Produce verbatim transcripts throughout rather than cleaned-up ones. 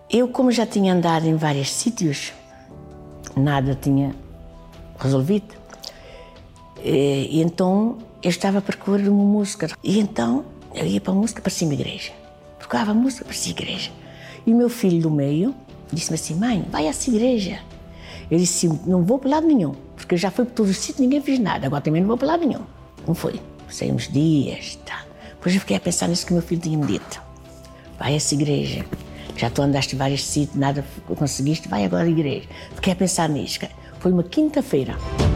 Eu, como já tinha andado em vários sítios, nada tinha resolvido. E, e então eu estava a procurar uma música. E então eu ia para a música, parecia uma igreja. Procurava a música, parecia igreja. E o meu filho do meio disse-me assim: mãe, vai a essa igreja. Eu disse: não vou para lado nenhum, porque eu já fui para todos os sítios e ninguém fez nada. Agora também não vou para lado nenhum. Não foi. Passei uns dias, tá. Depois eu fiquei a pensar nisso que o meu filho tinha me dito. Vai a essa igreja. Já tu andaste em vários sítios, nada conseguiste, vai agora à igreja. Fiquei a pensar nisso. Foi uma quinta-feira.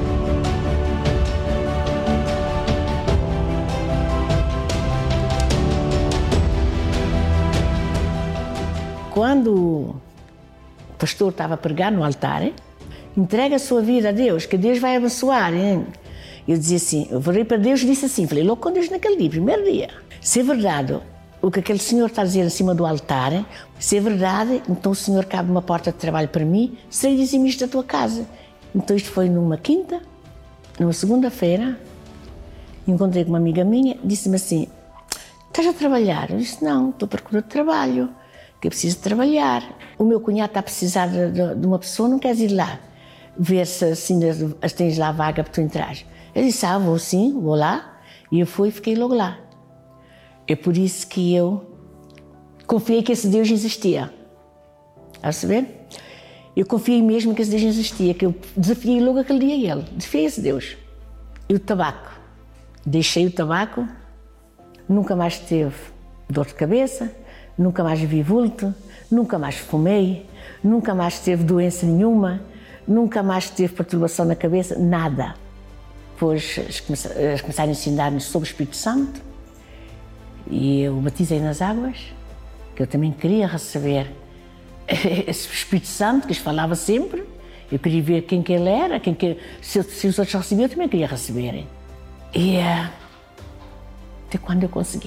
Quando o pastor estava a pregar no altar, hein? Entrega a sua vida a Deus, que Deus vai abençoar. Hein? Eu dizia assim, eu virei para Deus e disse assim, falei logo com Deus naquele dia, primeiro dia. Se é verdade o que aquele senhor está a dizer em cima do altar, hein? Se é verdade, então o senhor cabe uma porta de trabalho para mim, serei dizimista da tua casa. Então isto foi numa quinta, numa segunda-feira, encontrei com uma amiga minha, disse-me assim, estás a trabalhar? Eu disse, não, estou à procura de trabalho, que eu preciso de trabalhar. O meu cunhado está a precisar de, de, de uma pessoa, não queres ir lá? Ver se assim tens lá a vaga para tu entrares. Eu disse, ah, vou sim, vou lá. E eu fui e fiquei logo lá. É por isso que eu confiei que esse Deus existia. A saber? Eu confiei mesmo que esse Deus existia, que eu desafiei logo aquele dia ele. Desafiei esse Deus. E o tabaco. Deixei o tabaco, nunca mais teve dor de cabeça, nunca mais vi vulto, nunca mais fumei, nunca mais teve doença nenhuma, nunca mais teve perturbação na cabeça, nada. Depois eles começaram a ensinar-nos sobre o Espírito Santo e eu batizei nas águas, que eu também queria receber esse Espírito Santo que eles falavam sempre. Eu queria ver quem que ele era, quem que, se, se os outros recebiam, eu também queria receber. E até quando eu consegui.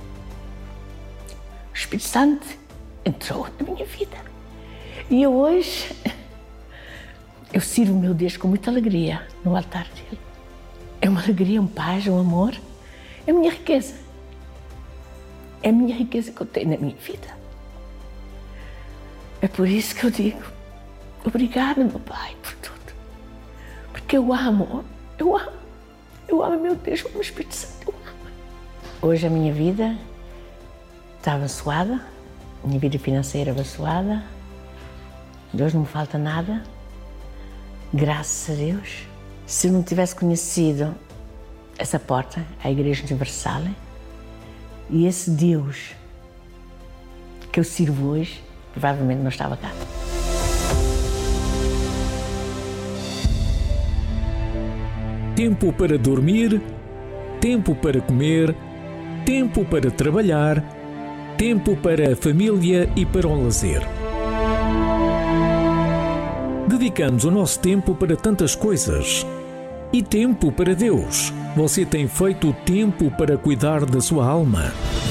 O Espírito Santo entrou na minha vida. E eu hoje, eu sirvo o meu Deus com muita alegria no altar dele. É uma alegria, um paz, um amor. É a minha riqueza. É a minha riqueza que eu tenho na minha vida. É por isso que eu digo, obrigado, meu Pai, por tudo. Porque eu amo, eu amo, eu amo meu Deus, eu amo o Espírito Santo, eu amo. Hoje a minha vida está abençoada, a minha vida financeira abençoada. Deus não me falta nada, graças a Deus. Se eu não tivesse conhecido essa porta, a Igreja Universal, e esse Deus que eu sirvo hoje, provavelmente não estava cá. Tempo para dormir, tempo para comer, tempo para trabalhar, tempo para a família e para o lazer. Dedicamos o nosso tempo para tantas coisas. E tempo para Deus. Você tem feito tempo para cuidar da sua alma?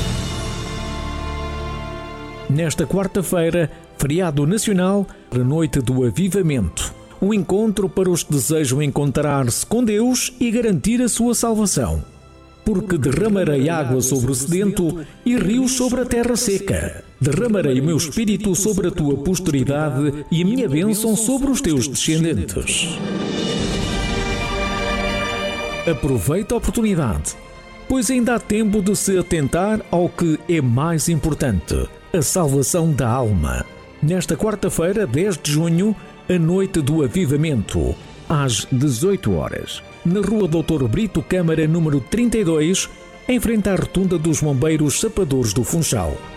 Nesta quarta-feira, feriado nacional, a noite do avivamento. Um encontro para os que desejam encontrar-se com Deus e garantir a sua salvação. Porque derramarei água sobre o sedento e rios sobre a terra seca. Derramarei o meu espírito sobre a tua posteridade e a minha bênção sobre os teus descendentes. Aproveite a oportunidade, pois ainda há tempo de se atentar ao que é mais importante, a salvação da alma. Nesta quarta-feira, dez de junho, a noite do avivamento, às dezoito horas, na rua doutor Brito Câmara, número trinta e dois, em frente à rotunda dos Bombeiros Sapadores do Funchal.